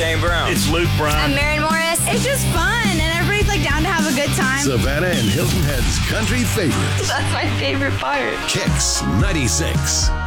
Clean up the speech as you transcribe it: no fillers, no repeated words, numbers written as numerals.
Shane Brown. It's Luke Brown. I'm Maren Morris. It's just fun, and everybody's like down to have a good time. Savannah and Hilton Head's country favorites. That's my favorite part. Kicks 96.